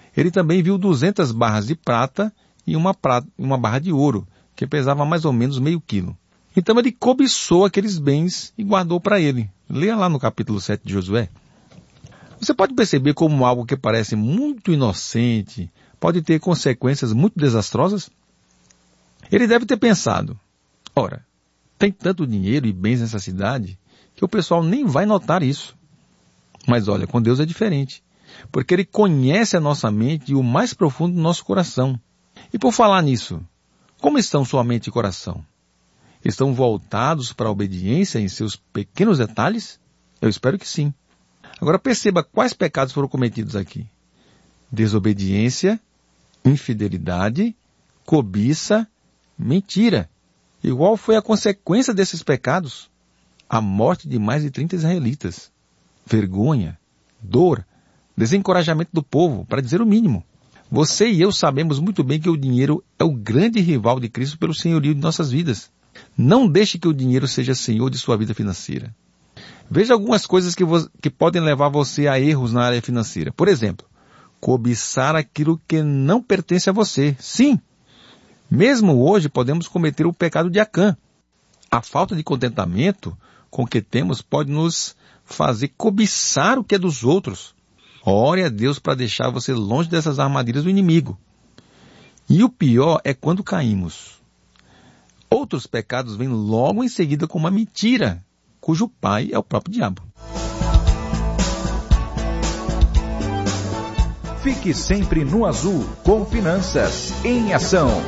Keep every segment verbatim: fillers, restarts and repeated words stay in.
Ele também viu duzentas barras de prata e uma, prata, uma barra de ouro, que pesava mais ou menos meio quilo. Então ele cobiçou aqueles bens e guardou para ele. Leia lá no capítulo sete de Josué. Você pode perceber como algo que parece muito inocente pode ter consequências muito desastrosas? Ele deve ter pensado, ora, tem tanto dinheiro e bens nessa cidade que o pessoal nem vai notar isso. Mas olha, com Deus é diferente, porque Ele conhece a nossa mente e o mais profundo do nosso coração. E por falar nisso, como estão sua mente e coração? Estão voltados para a obediência em seus pequenos detalhes? Eu espero que sim. Agora perceba quais pecados foram cometidos aqui. Desobediência, infidelidade, cobiça, mentira. E qual foi a consequência desses pecados? A morte de mais de trinta israelitas. Vergonha, dor, desencorajamento do povo, para dizer o mínimo. Você e eu sabemos muito bem que o dinheiro é o grande rival de Cristo pelo senhorio de nossas vidas. Não deixe que o dinheiro seja senhor de sua vida financeira. Veja algumas coisas que, vo- que podem levar você a erros na área financeira. Por exemplo, cobiçar aquilo que não pertence a você. Sim, mesmo hoje podemos cometer o pecado de Acã. A falta de contentamento com o que temos pode nos fazer cobiçar o que é dos outros. Ore a Deus para deixar você longe dessas armadilhas do inimigo. E o pior é quando caímos. Outros pecados vêm logo em seguida com uma mentira, cujo pai é o próprio diabo. Fique sempre no azul com Finanças em Ação.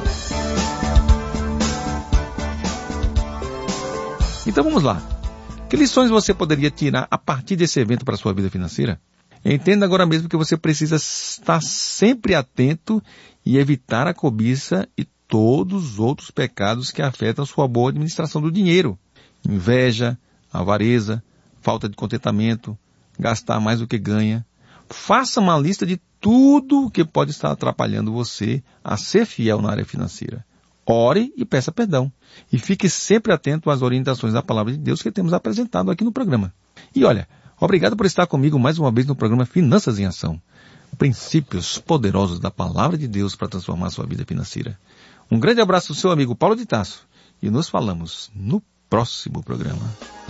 Então vamos lá. Que lições você poderia tirar a partir desse evento para a sua vida financeira? Entenda agora mesmo que você precisa estar sempre atento e evitar a cobiça e todos os outros pecados que afetam sua boa administração do dinheiro. Inveja, avareza, falta de contentamento, gastar mais do que ganha. Faça uma lista de tudo que pode estar atrapalhando você a ser fiel na área financeira. Ore e peça perdão. E fique sempre atento às orientações da Palavra de Deus que temos apresentado aqui no programa. E olha, obrigado por estar comigo mais uma vez no programa Finanças em Ação. Princípios poderosos da Palavra de Deus para transformar a sua vida financeira. Um grande abraço do seu amigo Paulo de Tarso. E nos falamos no próximo programa.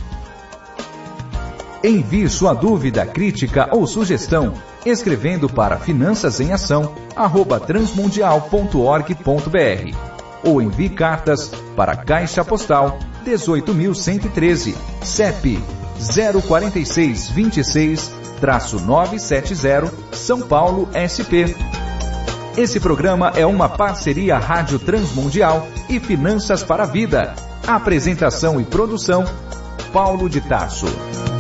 Envie sua dúvida, crítica ou sugestão escrevendo para finanças em ação arroba transmundial ponto org ponto br ou envie cartas para Caixa Postal dezoito mil cento e treze, C E P zero quatro seis dois seis nove sete zero, São Paulo, S P. Esse programa é uma parceria Rádio Transmundial e Finanças para a Vida. Apresentação e produção, Paulo de Tarso.